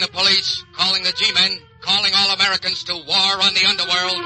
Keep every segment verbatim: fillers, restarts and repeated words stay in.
police, calling the G-men, calling all Americans to war on the underworld.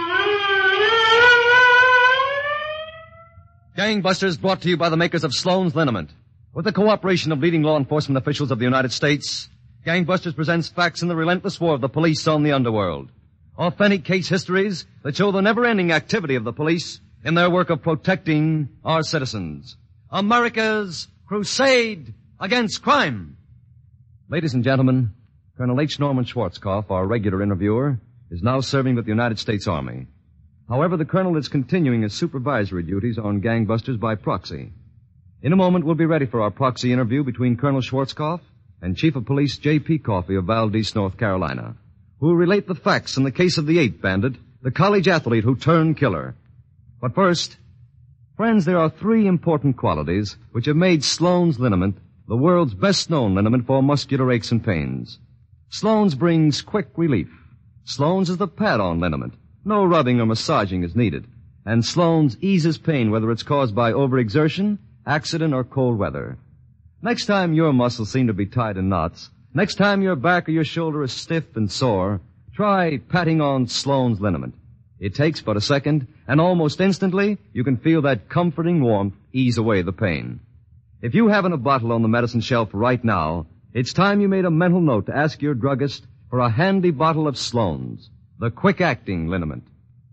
Gangbusters brought to you by the makers of Sloan's Liniment. With the cooperation of leading law enforcement officials of the United States, Gangbusters presents facts in the relentless war of the police on the underworld. Authentic case histories that show the never-ending activity of the police in their work of protecting our citizens. America's crusade against crime. Ladies and gentlemen, Colonel H. Norman Schwarzkopf, our regular interviewer, is now serving with the United States Army. However, the colonel is continuing his supervisory duties on gangbusters by proxy. In a moment, we'll be ready for our proxy interview between Colonel Schwarzkopf and Chief of Police J P. Coffey of Valdez, North Carolina, who will relate the facts in the case of the eighth bandit, the college athlete who turned killer. But first, friends, there are three important qualities which have made Sloan's Liniment the world's best-known liniment for muscular aches and pains. Sloan's brings quick relief. Sloan's is the pad-on liniment. No rubbing or massaging is needed. And Sloan's eases pain whether it's caused by overexertion, accident, or cold weather. Next time your muscles seem to be tied in knots, next time your back or your shoulder is stiff and sore, try patting on Sloan's Liniment. It takes but a second, and almost instantly, you can feel that comforting warmth ease away the pain. If you haven't a bottle on the medicine shelf right now, it's time you made a mental note to ask your druggist for a handy bottle of Sloan's, the quick-acting liniment.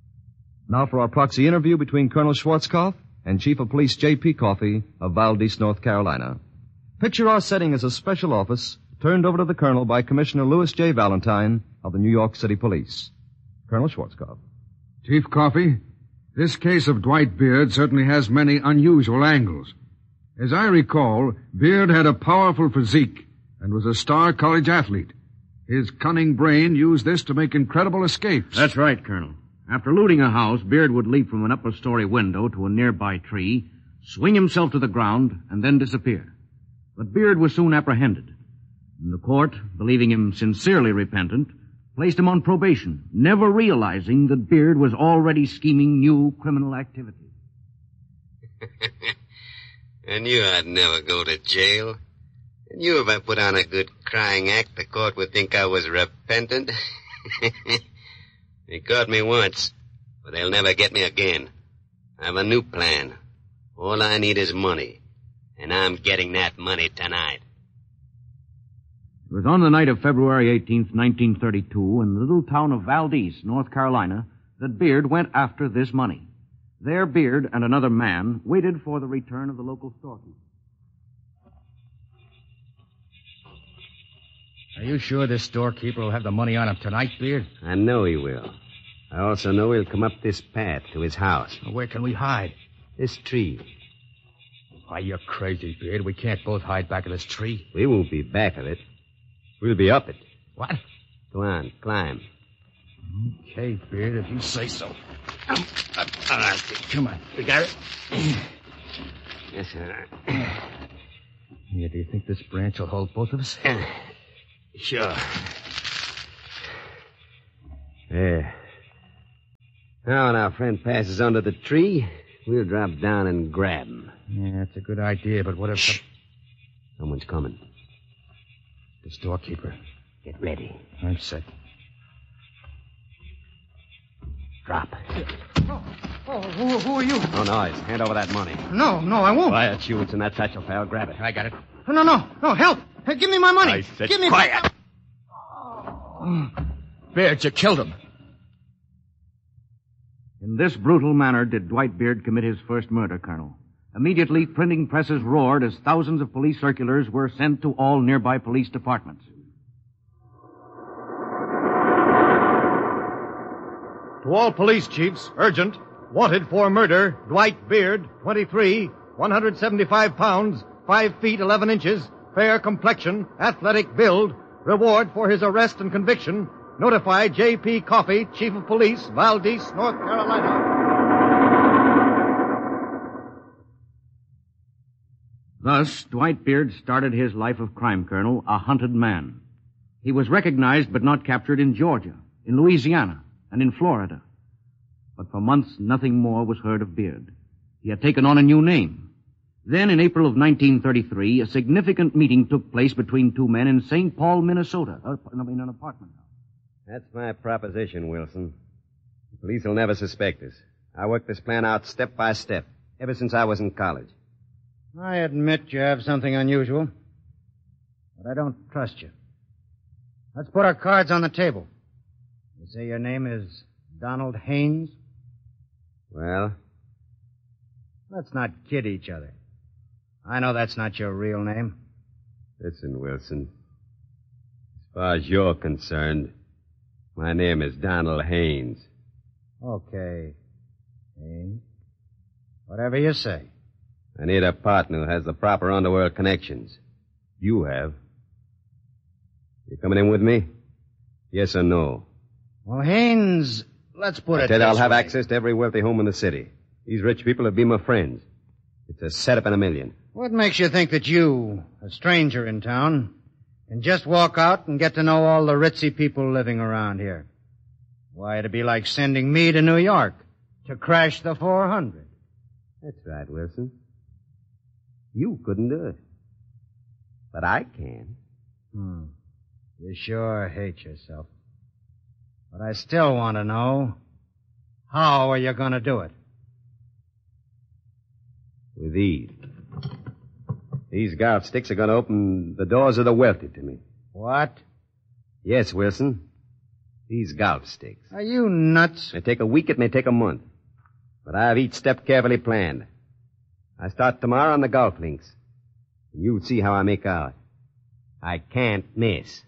Now for our proxy interview between Colonel Schwarzkopf and Chief of Police J P. Coffey of Valdez, North Carolina. Picture our setting as a special office turned over to the Colonel by Commissioner Louis J. Valentine of the New York City Police. Colonel Schwarzkopf. Chief Coffey, this case of Dwight Beard certainly has many unusual angles. As I recall, Beard had a powerful physique and was a star college athlete. His cunning brain used this to make incredible escapes. That's right, Colonel. After looting a house, Beard would leap from an upper-story window to a nearby tree, swing himself to the ground, and then disappear. But Beard was soon apprehended. And the court, believing him sincerely repentant, placed him on probation, never realizing that Beard was already scheming new criminal activity. I knew I'd never go to jail. I knew if I put on a good crying act, the court would think I was repentant. They caught me once, but they'll never get me again. I have a new plan. All I need is money, and I'm getting that money tonight. It was on the night of February eighteenth, nineteen thirty-two, in the little town of Valdez, North Carolina, that Beard went after this money. There, Beard and another man waited for the return of the local storekeeper. Are you sure this storekeeper will have the money on him tonight, Beard? I know he will. I also know he'll come up this path to his house. Well, where can we hide? This tree. Why, you're crazy, Beard. We can't both hide back of this tree. We won't be back of it. We'll be up it. What? Go on, climb. Okay, Beard, if you say so. Um, uh, all right, come on. You got it? Yes, sir. Yeah, do you think this branch will hold both of us? Sure. There. Now, when our friend passes under the tree, we'll drop down and grab him. Yeah, that's a good idea, but what if... Shh. Someone's coming. The storekeeper. Get ready. I'm set. Drop. Oh, oh who, who are you? No noise. Hand over that money. No, no, I won't. Why, it's you. It's in that satchel, pal. Grab it. I got it. No, no, no. Help. Hey, give me my money. I said give me quiet. Oh. Beard, you killed him. In this brutal manner did Dwight Beard commit his first murder, Colonel. Immediately, printing presses roared as thousands of police circulars were sent to all nearby police departments. To all police chiefs, urgent, wanted for murder, Dwight Beard, twenty-three, one hundred seventy-five pounds, five feet, eleven inches, fair complexion, athletic build, reward for his arrest and conviction, notify J P. Coffey, Chief of Police, Valdez, North Carolina. Thus, Dwight Beard started his life of crime, Colonel, a hunted man. He was recognized but not captured in Georgia, in Louisiana, and in Florida. But for months, nothing more was heard of Beard. He had taken on a new name. Then, in April of nineteen thirty-three, a significant meeting took place between two men in Saint Paul, Minnesota, uh, in an apartment house. That's my proposition, Wilson. The police will never suspect us. I worked this plan out step by step, ever since I was in college. I admit you have something unusual, but I don't trust you. Let's put our cards on the table. You say your name is Donald Haynes? Well? Let's not kid each other. I know that's not your real name. Listen, Wilson. As far as you're concerned, my name is Donald Haynes. Okay, Haynes. Whatever you say. I need a partner who has the proper underworld connections. You have. You coming in with me? Yes or no? Well, Haynes, let's put I it tell you, I'll this have way. access to every wealthy home in the city. These rich people will be my friends. It's a setup in a million. What makes you think that you, a stranger in town, can just walk out and get to know all the ritzy people living around here? Why, it'd be like sending me to New York to crash the four hundred. That's right, Wilson. You couldn't do it. But I can. Hmm. You sure hate yourself. But I still want to know, how are you going to do it? With these. These golf sticks are going to open the doors of the wealthy to me. What? Yes, Wilson. These golf sticks. Are you nuts? They take a week, it may take a month. But I have each step carefully planned. I start tomorrow on the golf links. And you'll see how I make out. I can't miss.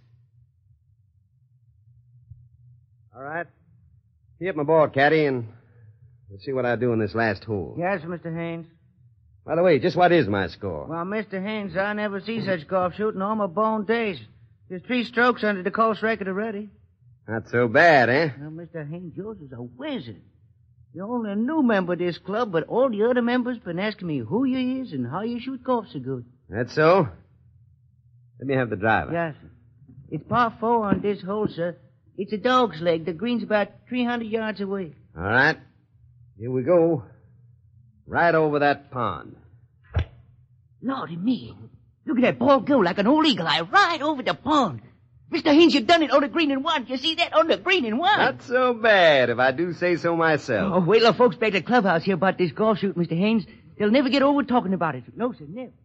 All right. Tee up my ball, caddy, and let's see what I do in this last hole. Yes, Mister Haynes. By the way, just what is my score? Well, Mister Haynes, I never see such golf shooting all my born days. There's three strokes under the course record already. Not so bad, eh? Well, Mister Haynes, yours is a wizard. You're only a new member of this club, but all the other members been asking me who you is and how you shoot golf so good. That's so? Let me have the driver. Yes, sir. It's par four on this hole, sir. It's a dog's leg. The green's about three hundred yards away. All right. Here we go. Right over that pond. Lordy me. Look at that ball go like an old eagle eye right over the pond. Mister Haynes, you've done it on the green and one. You see that? On the green and one. Not so bad, if I do say so myself. Oh, wait till folks back at the clubhouse hear about this golf shoot, Mister Haynes. They'll never get over talking about it. No, sir, never.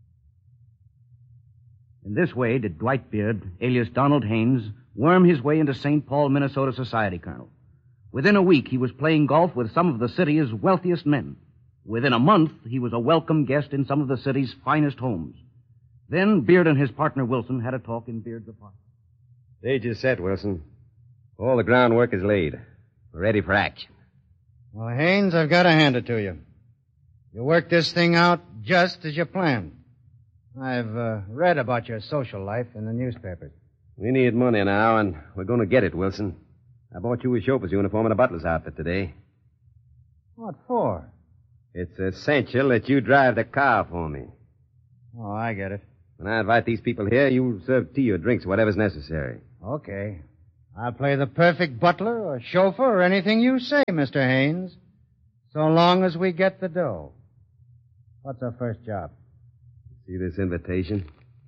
In this way did Dwight Beard, alias Donald Haynes, worm his way into Saint Paul, Minnesota society, Colonel. Within a week, he was playing golf with some of the city's wealthiest men. Within a month, he was a welcome guest in some of the city's finest homes. Then Beard and his partner Wilson had a talk in Beard's apartment. Stage is set, Wilson. All the groundwork is laid. We're ready for action. Well, Haynes, I've got to hand it to you. You worked this thing out just as you planned. I've uh, read about your social life in the newspapers. We need money now, and we're going to get it, Wilson. I bought you a chauffeur's uniform and a butler's outfit today. What for? It's essential that you drive the car for me. Oh, I get it. When I invite these people here, you serve tea or drinks, whatever's necessary. Okay. I'll play the perfect butler or chauffeur or anything you say, Mister Haynes. So long as we get the dough. What's our first job? See this invitation?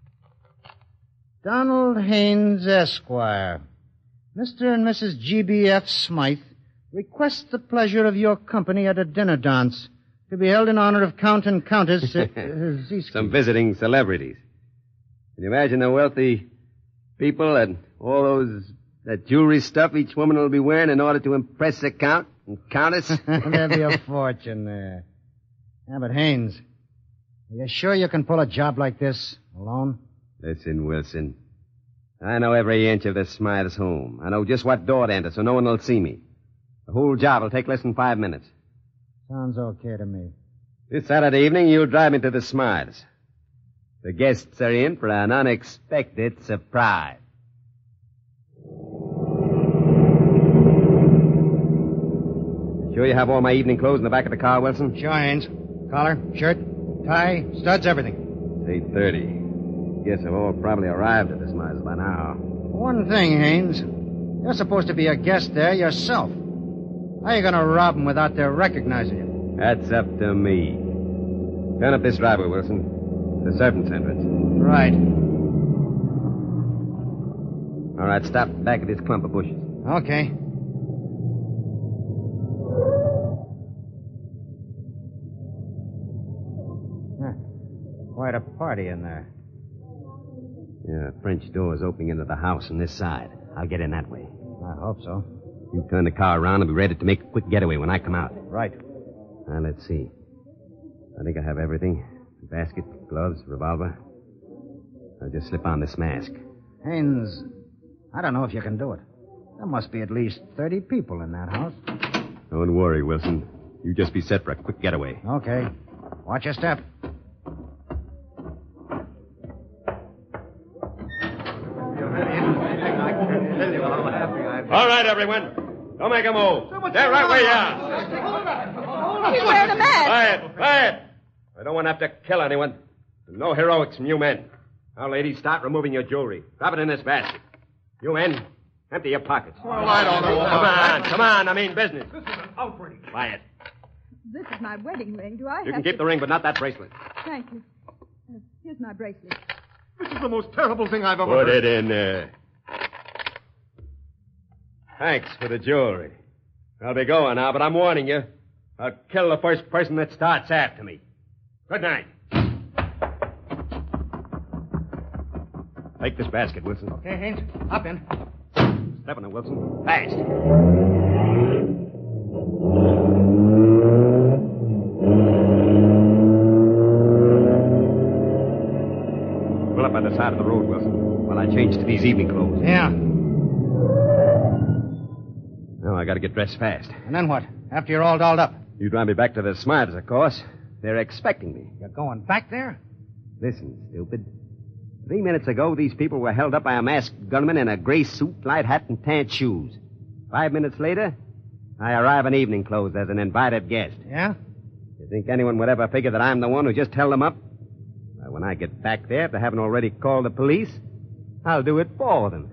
Donald Haynes, Esquire. Mister and Missus G B F. Smythe request the pleasure of your company at a dinner dance to be held in honor of Count and Countess uh, Ziski. Some visiting celebrities. Can you imagine the wealthy people and all those that jewelry stuff each woman will be wearing in order to impress the Count and Countess? There'll be a fortune there. Yeah, but Haynes, are you sure you can pull a job like this alone? Listen, Wilson. I know every inch of this Smythe's home. I know just what door to enter, so no one will see me. The whole job will take less than five minutes. Sounds okay to me. This Saturday evening, you'll drive me to the Smythe's. The guests are in for an unexpected surprise. Sure you have all my evening clothes in the back of the car, Wilson? Sure, Haynes. Collar, shirt, tie, studs, everything. It's eight thirty. Guess they've all probably arrived at the Smythe's by now. One thing, Haynes. You're supposed to be a guest there yourself. How are you going to rob them without their recognizing you? That's up to me. Turn up this driveway, Wilson. The servant's entrance. Right. All right, stop back of this clump of bushes. Okay. Huh. Quite a party in there. Yeah, a French door is opening into the house on this side. I'll get in that way. I hope so. You turn the car around and be ready to make a quick getaway when I come out. Right. Now, let's see. I think I have everything. Basket, gloves, revolver. I'll just slip on this mask. Haynes, I don't know if you can do it. There must be at least thirty people in that house. Don't worry, Wilson. You just be set for a quick getaway. Okay. Watch your step. All right, everyone. Don't make a move. Stay right where you are. He's wearing a mask. Quiet, quiet. I don't want to have to kill anyone. No heroics from you men. Now, ladies, start removing your jewelry. Drop it in this basket. You men, empty your pockets. Well, I don't know. Come on, come on. I mean business. This is an outrage. Quiet. This is my wedding ring. Do I You have can keep to... the ring, but not that bracelet. Thank you. Uh, here's my bracelet. This is the most terrible thing I've ever Put heard. it in there. Thanks for the jewelry. I'll be going now, but I'm warning you. I'll kill the first person that starts after me. Good night. Take this basket, Wilson. Okay, Haynes. Hop in. Step on it, Wilson. Fast. Pull up by the side of the road, Wilson, while I change to these evening clothes. Yeah. Now I gotta get dressed fast. And then what? After you're all dolled up? You drive me back to the Smarters, of course. They're expecting me. You're going back there? Listen, stupid. Three minutes ago, these people were held up by a masked gunman in a gray suit, light hat, and tan shoes. Five minutes later, I arrive in evening clothes as an invited guest. Yeah? You think anyone would ever figure that I'm the one who just held them up? Well, when I get back there, if they haven't already called the police, I'll do it for them.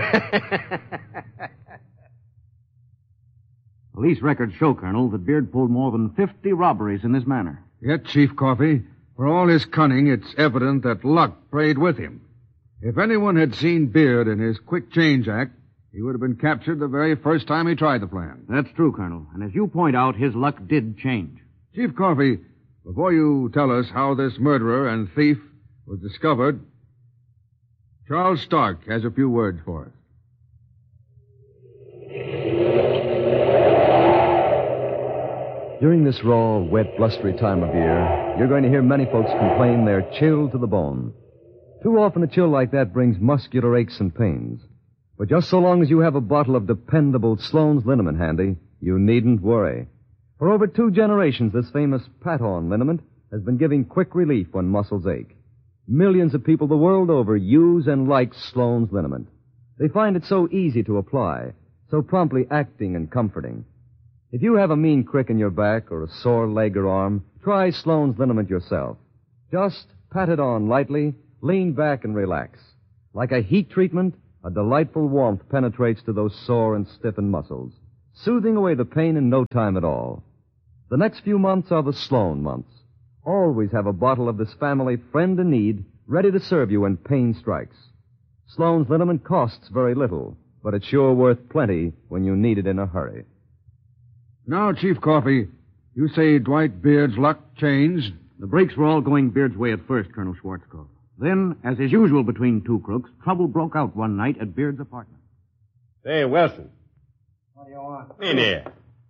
Police records show, Colonel, that Beard pulled more than fifty robberies in this manner. Yet, Chief Coffey, for all his cunning, it's evident that luck prayed with him. If anyone had seen Beard in his quick change act, he would have been captured the very first time he tried the plan. That's true, Colonel. And as you point out, his luck did change. Chief Coffey, before you tell us how this murderer and thief was discovered, Charles Stark has a few words for us. During this raw, wet, blustery time of year, you're going to hear many folks complain they're chilled to the bone. Too often a chill like that brings muscular aches and pains. But just so long as you have a bottle of dependable Sloan's liniment handy, you needn't worry. For over two generations, this famous Pat-On liniment has been giving quick relief when muscles ache. Millions of people the world over use and like Sloan's liniment. They find it so easy to apply, so promptly acting and comforting. If you have a mean crick in your back or a sore leg or arm, try Sloan's liniment yourself. Just pat it on lightly, lean back and relax. Like a heat treatment, a delightful warmth penetrates to those sore and stiffened muscles, soothing away the pain in no time at all. The next few months are the Sloan months. Always have a bottle of this family friend in need ready to serve you when pain strikes. Sloan's liniment costs very little, but it's sure worth plenty when you need it in a hurry. Now, Chief Coffey, you say Dwight Beard's luck changed? The breaks were all going Beard's way at first, Colonel Schwarzkopf. Then, as is usual between two crooks, trouble broke out one night at Beard's apartment. Hey, Wilson. What do you want? In here.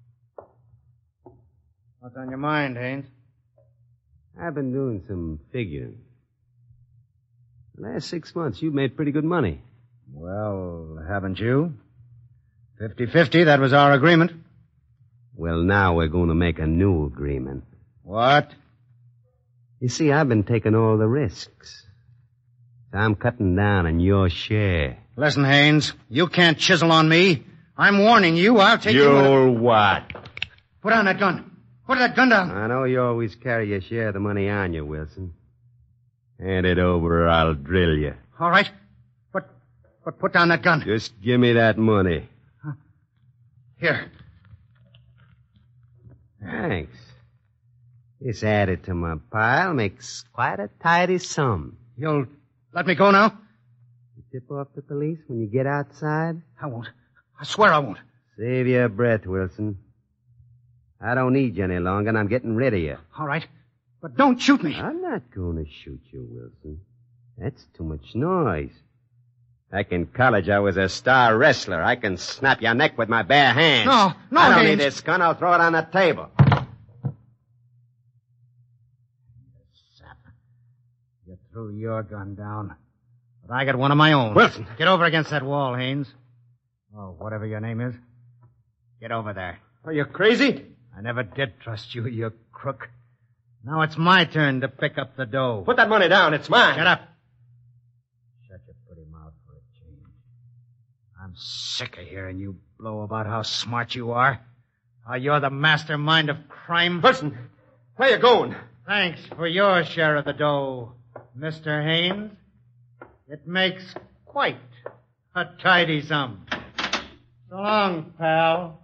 What's on your mind, Haynes? I've been doing some figuring. The last six months, you've made pretty good money. Well, haven't you? Fifty-fifty, that was our agreement. Well, now we're going to make a new agreement. What? You see, I've been taking all the risks. I'm cutting down on your share. Listen, Haynes, you can't chisel on me. I'm warning you, I'll take you... You'll what? Put on that gun. Put that gun down. I know you always carry your share of the money on you, Wilson. Hand it over or I'll drill you. All right. But, but put down that gun. Just give me that money. Huh. Here. Thanks. This added to my pile makes quite a tidy sum. You'll let me go now? You tip off the police when you get outside? I won't. I swear I won't. Save your breath, Wilson. I don't need you any longer, and I'm getting rid of you. All right. But don't shoot me. I'm not going to shoot you, Wilson. That's too much noise. Back in college, I was a star wrestler. I can snap your neck with my bare hands. No, no, I don't Haynes. need this gun. I'll throw it on the table. Sap. You threw your gun down. But I got one of my own. Wilson. Get over against that wall, Haynes. Oh, whatever your name is. Get over there. Are you crazy? I never did trust you, you crook. Now it's my turn to pick up the dough. Put that money down. It's mine. Shut up. Shut your pretty mouth for a change. I'm sick of hearing you blow about how smart you are. How you're the mastermind of crime. Wilson, where you going? Thanks for your share of the dough, Mister Haynes. It makes quite a tidy sum. So long, pal.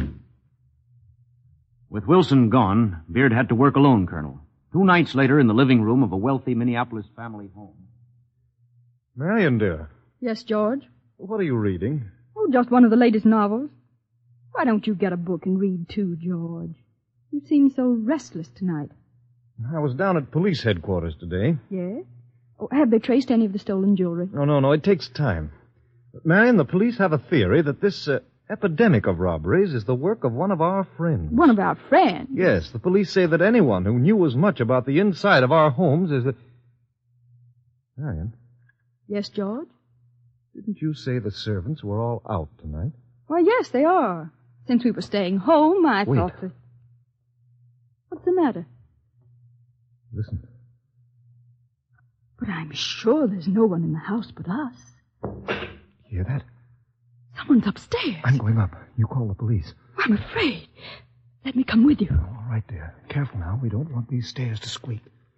With Wilson gone, Beard had to work alone, Colonel. Two nights later, in the living room of a wealthy Minneapolis family home. Marion, dear, Yes, George? what are you reading? Oh, just one of the latest novels. Why don't you get a book and read, too, George? You seem so restless tonight. I was down at police headquarters today. Yes? Oh, have they traced any of the stolen jewelry? No, no, no, it takes time. But, Marion, the police have a theory that this uh, epidemic of robberies is the work of one of our friends. One of our friends? Yes, the police say that anyone who knew as much about the inside of our homes as the... Marion, Yes, George? didn't you say the servants were all out tonight? Why, yes, they are. Since we were staying home, I Wait. thought that... What's the matter? Listen. But I'm sure there's no one in the house but us. Hear that? Someone's upstairs. I'm going up. You call the police. I'm afraid. Let me come with you. All right, dear. Careful now. We don't want these stairs to squeak.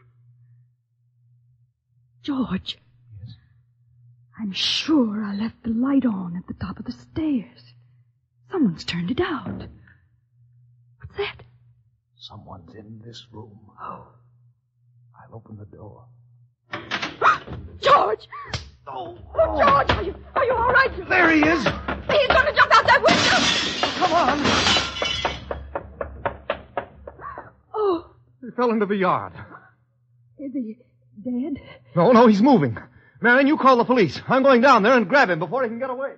George. Yes? I'm sure I left the light on at the top of the stairs. Someone's turned it out. What's that? Someone's in this room. Oh. I'll open the door. George! Oh, oh, George, are you, are you all right? There he is. He's going to jump out that window. Come on. Oh, He fell into the yard. is he dead? No, no, he's moving. Marion, you call the police. I'm going down there and grab him before he can get away.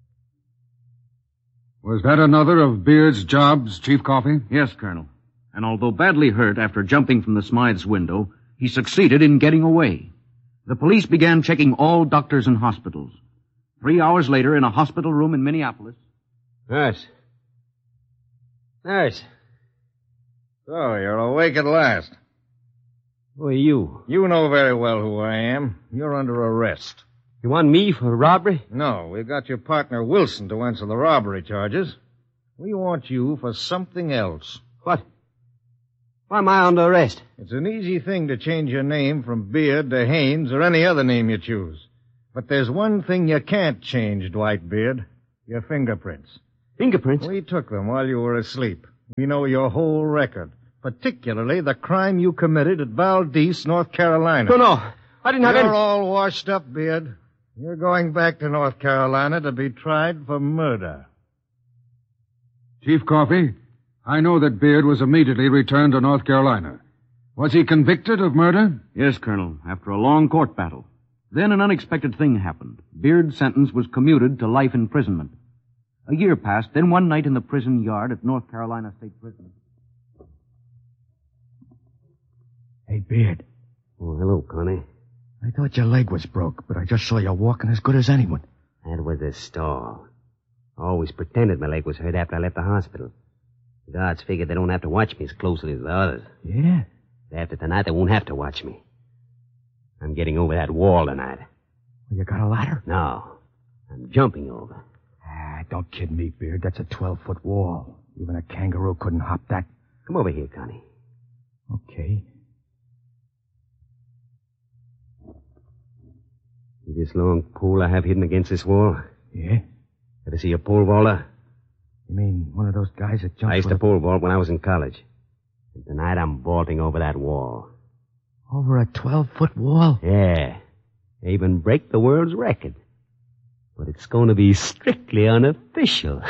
Was that another of Beard's jobs, Chief Coffey? Yes, Colonel. And although badly hurt after jumping from the Smythes window, he succeeded in getting away. The police began checking all doctors and hospitals. Three hours later, in a hospital room in Minneapolis... Nurse. Nurse. So, you're awake at last. Who are you? You know very well who I am. You're under arrest. You want me for robbery? No, we got your partner Wilson to answer the robbery charges. We want you for something else. What? Why am I under arrest? It's an easy thing to change your name from Beard to Haynes or any other name you choose. But there's one thing you can't change, Dwight Beard. Your fingerprints. Fingerprints? We took them while you were asleep. We know your whole record, particularly the crime you committed at Valdez, North Carolina. No, no. I didn't have You're any... all washed up, Beard. You're going back to North Carolina to be tried for murder. Chief Coffey, I know that Beard was immediately returned to North Carolina. Was he convicted of murder? Yes, Colonel, after a long court battle. Then an unexpected thing happened. Beard's sentence was commuted to life imprisonment. A year passed, then one night in the prison yard at North Carolina State Prison. Hey, Beard. Oh, hello, Connie. I thought your leg was broke, but I just saw you walking as good as anyone. That was a stall. I always pretended my leg was hurt after I left the hospital. The guards figured they don't have to watch me as closely as the others. Yeah? After tonight, they won't have to watch me. I'm getting over that wall tonight. Well, you got a ladder? No. I'm jumping over. Ah, don't kid me, Beard. That's a twelve-foot wall. Even a kangaroo couldn't hop that. Come over here, Connie. Okay. See this long pole I have hidden against this wall? Yeah? Ever see a pole vaulter? You mean one of those guys that jumped... I used with to a- pole vault when I was in college. And tonight I'm vaulting over that wall. Over a twelve-foot wall? Yeah. Even break the world's record. But it's going to be strictly unofficial.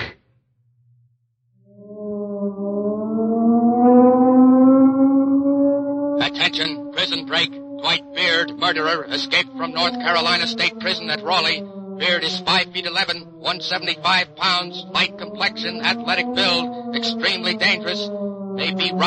Attention, prison break. Dwight Beard, murderer, escaped from North Carolina State Prison at Raleigh. Beard is five feet eleven, one seventy-five pounds, light complexion, athletic build, extremely dangerous. May be right.